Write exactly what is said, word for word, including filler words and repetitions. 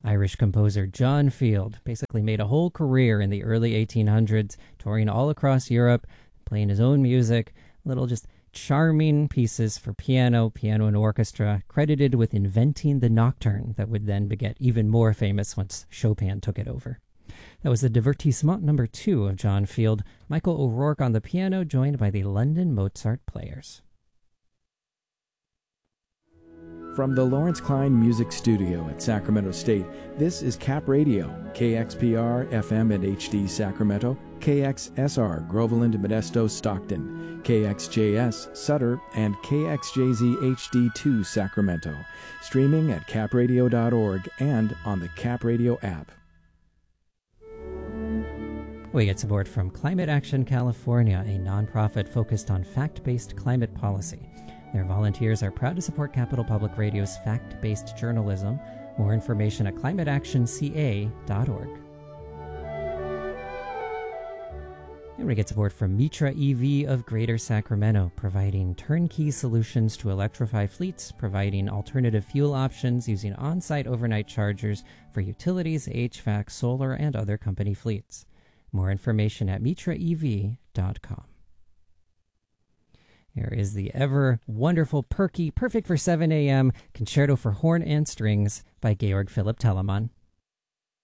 Irish composer John Field basically made a whole career in the early eighteen hundreds, touring all across Europe, playing his own music, little just charming pieces for piano, piano and orchestra, credited with inventing the nocturne that would then get even more famous once Chopin took it over. That was the Divertissement number two of John Field, Michael O'Rourke on the piano, joined by the London Mozart Players. From the Lawrence Klein Music Studio at Sacramento State, this is Cap Radio, K X P R, F M and H D Sacramento, K X S R, Groveland, Modesto, Stockton, K X J S, Sutter, and K X J Z H D two, Sacramento. Streaming at cap radio dot org and on the Cap Radio app. We get support from Climate Action California, a nonprofit focused on fact-based climate policy. Their volunteers are proud to support Capital Public Radio's fact-based journalism. More information at climate action c a dot org. And we get support from Mitra E V of Greater Sacramento, providing turnkey solutions to electrify fleets, providing alternative fuel options using on-site overnight chargers for utilities, H V A C, solar, and other company fleets. More information at mitra e v dot com. Here is the ever wonderful, perky, perfect for seven a.m. Concerto for Horn and Strings by Georg Philipp Telemann.